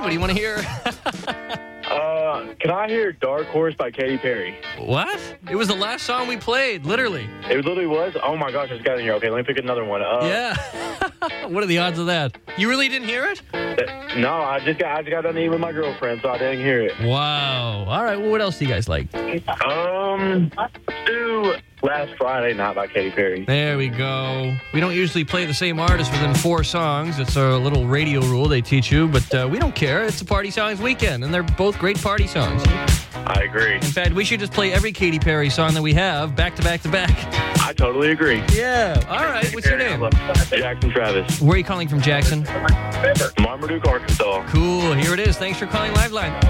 What do you want to hear? Can I hear Dark Horse by Katy Perry? What? It was the last song we played, literally. It literally was? Oh my gosh, I just got in here. Okay, let me pick another one. Yeah. What are the odds of that? You really didn't hear it? No, I just got done eating with my girlfriend, so I didn't hear it. Wow. All right, well, what else do you guys like? Let's do Last Friday Night by Katy Perry. There we go. We don't usually play the same artist within 4 songs. It's a little radio rule they teach you, but we don't care. It's a Party Songs weekend, and they're both great party songs. I agree. In fact, we should just play every Katy Perry song that we have back to back to back. I totally agree. Yeah. All right. What's your name? Jackson Travis. Where are you calling from, Jackson? Marmaduke, Arkansas. Cool. Here it is. Thanks for calling Liveline.